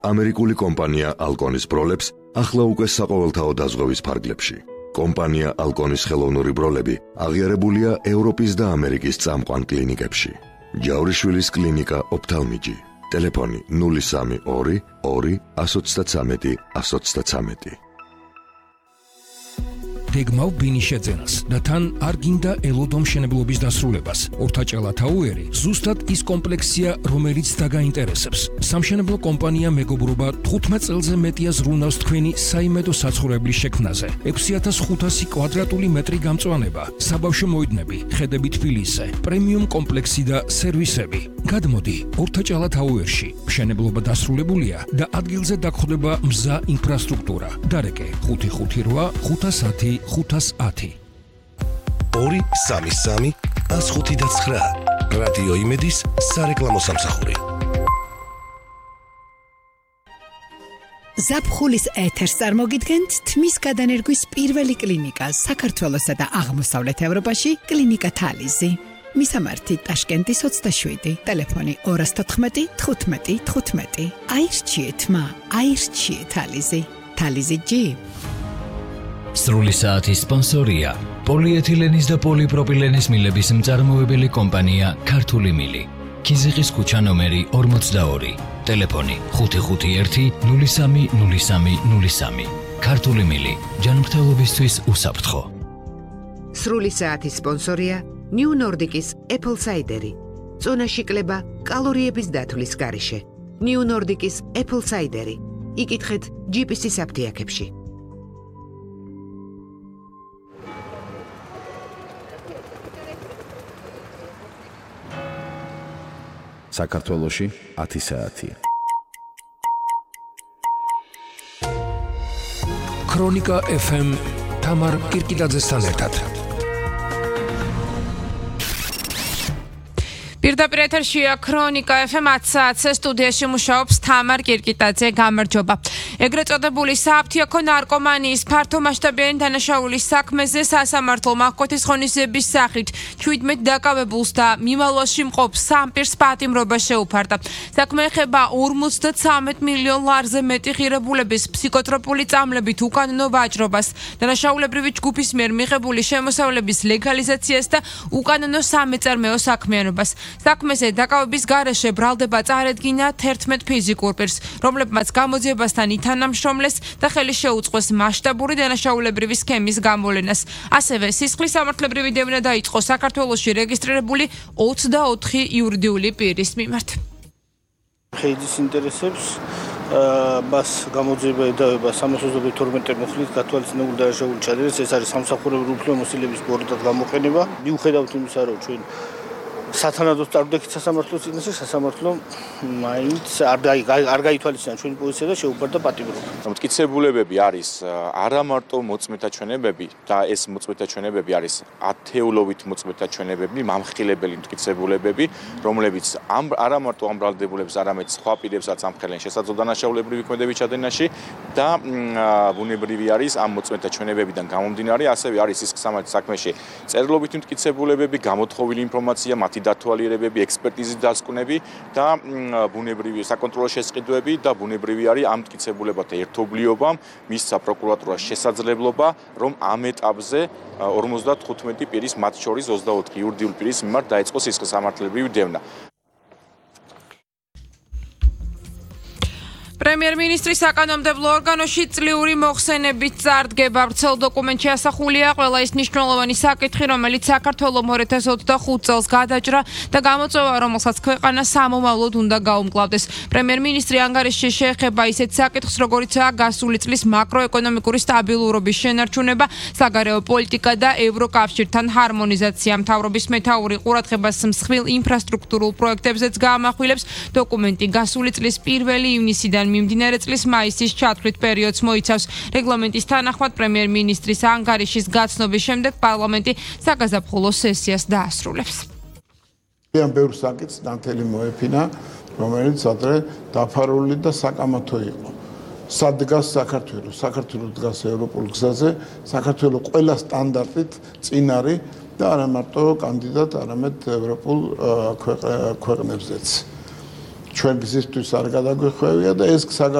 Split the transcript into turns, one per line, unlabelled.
ამერიკული კომპანია ალკონის ბროლებს ახლა უკვე საყოველთაო დაზღვევის ფარგლებში. კომპანია ალკონის ხელოვნური ბროლები აღიარებულია ევროპის და ამერიკის წამყვან კლინიკებში. ჯავრიშვილის კლინიკა ოფთალმიჯი. ტელეფონი 032 2 133 133.
გეგმავ ბინის შეძენას და თან არ გინდა ელოდო მშენებლობის დასრულებას. ორთაჭალა თაუერი ზუსტად ის კომპლექსია, რომელიც დაგაინტერესებს. სამშენებლო კომპანია მეგობრობა 15 წელზე მეტია ზრუნავს თქვენი საიმედო საცხოვრებლის შექმნაზე. 6500 კვადრატული მეტრი გამწვანება, საბავშვო მოედნები, ხედები თბილისზე, პრემიუმ კომპლექსი და სერვისები. გადმოდი ორთაჭალა თაუერში. მშენებლობა დასრულებულია და ადგილზე დაგხვდება მზა ინფრასტრუქტურა. დარეკე 558 510 510.
233 159. რადიო იმედის სარეკლამო სამსახური.
ზაფხულის ეთერს წარმოგიდგენთ თმის გადანერგვის პირველი კლინიკა საქართველოსა და აღმოსავლეთ ევროპაში, კლინიკა თალიზი. მისამართი ტაშკენტის 27, ტელეფონი 214 15 15. აირჩიეთ მა, აირჩიეთ თალიზი. თალიზი ჯი.
სრული საათის სპონსორია პოლიეთილენის და პოლიპროპილენის მილების მწარმოებელი კომპანია ქართული მილი. ქიზიყის ქუჩა ნომერი 42, ტელეფონი 551 03 03 03. ქართული მილი, ჯანმრთელობისთვის უსაფრთხო.
სრული საათის სპონსორია New Nordic-ის Apple Cider-ი. წონაში კლება კალორიების დათვლის გარეშე. New Nordic-ის Apple Cider-ი. იკითხეთ GPS-ის აფთიაქებში.
საქართველოში 10 საათი.
ქრონიკა FM თამარ კირკიტაძესთან ერთად.
პირდაპირ ეთერშია ქრონიკა FM 10 საათზე სტუდიაში მუშაობს თამარ კირკიტაძე. გამარჯობა. ეგრეთ წოდებული სააფთიაქო ნარკომანიის ფართომასშტაბიანი დანაშაულის საქმეზე სასამართლომ აღკვეთის ღონისძიების სახით 17 დაკავებულს და მიმალვაში მყოფ სამ პირს პატიმრობა შეუფარდა. საქმე ეხება 53 მილიონ ლარზე მეტი ღირებულების ფსიქოტროპული წამლებით უკანონო ვაჭრობას, დანაშაულებრივი ჯგუფის მიერ მიღებული შემოსავლების ლეგალიზაციას და უკანონო სამეწარმეო საქმიანობას. საქმეზე დაკავების გარეშე ბრალდება წარედგინა 11 ფიზიკურ პირს, რომლებმაც გამოძიებასთან ითანამშრომლეს და ხელი შეუწყოს მასშტაბური დანაშაულებრივი სქემის გამოვლენას. ასევე სისხლის სამართლებრივი დევნა დაიწყო საქართველოში რეგისტრირებული 24 იურიდიული პირის მიმართ.
ხეიძის ინტერესებს მას გამოძიება ედავება 322 მუხლით გათვალისწინებული დანაშაული ჩადენეს. ეს არის სამსახურებრივი უფლებამოსილების ბოროტად გამოყენება. მიუხედავად იმისა, რომ ჩვენ სათანადოდ წარვდექით სასამართლოს წინაშე, სასამართლო მაინც არ გაითვალისწინა ჩვენი პოზიცია და შეუფარდა პატიმრობა.
მტკიცებულებები არის არა მარტო მოწმეთა ჩვენებები და ეს მოწმეთა ჩვენებები არის ათეულობით მოწმეთა ჩვენებები, მამხილებელი მტკიცებულებები, რომლებიც არა მარტო ამ ბრალდებულებს, არამედ სხვა პირებსაც ამხელენ შესაძლო დანაშაულებრივი ქმედების ჩადენაში და ბუნებრივი არის ამ მოწმეთა ჩვენებებიდან გამომდინარე, ასევე არის სისხლის სამართლის საქმეში წერილობითი მტკიცებულებები, გამოთხოვილი ინფორმაცია, მათი დათვალიერებები, ექსპერტიზის დასკვნები და ბუნებრივი საკონტროლო შესყიდვები და ბუნებრივი არის ამ მტკიცებულებათა ერთობლიობა, მისცა პროკურატურას შესაძლებლობა, რომ ამ ეტაპზე 55 პირის, მათ შორის 24 იურიდიული პირის მიმართ დაეწყოს სისხლის სამართლებრივი დევნა.
პრემიერ-მინისტრის საკანონმდებლო ორგანოში წლიური მოხსენებით წარდგება. ვრცელ დოკუმენტში ასახულია ყველა ის მნიშვნელოვანი საკითხი, რომელიც საქართველოს 2025 წელს გადაჭრა და გამოწვევა, რომელსაც ქვეყანა სამომავლოდ უნდა გაუმკლავდეს. პრემიერ-მინისტრი ანგარიშში შეეხება ისეთ საკითხს, როგორიცაა გასული წლის მაკროეკონომიკური სტაბილურობის შენარჩუნება, საგარეო პოლიტიკა და ევროკავშირთან ჰარმონიზაცია. მთავრობის მეთაური ყურადღებას მსხვილ ინფრასტრუქტურულ პროექტებზეც გაამახვილებს. დოკუმენტი გასული წლის 1 ივნისიდან მიმდინარე წლის მაისის ჩათვლით პერიოდს მოიცავს. რეგლამენტის თანახმად პრემიერ-მინისტრის ანგარიშის გაცნობის შემდეგ პარლამენტი საგაზაფხულო სესიას დაასრულებს.
ძალიან ბევრ საკითხს ნათელი მოეფინა, რომელიც ადრე დაფარული და საკამათო იყო. სად დგას საქართველოს? საქართველოს დგას ევროპულ გზაზე, საქართველოს ყველა სტანდარტით წინ არის და არა მარტო კანდიდატ, არამედ ევროპულ ქვეყნებზეც. ჩვენ გზისთვის არ გადაგვიხვევია და ეს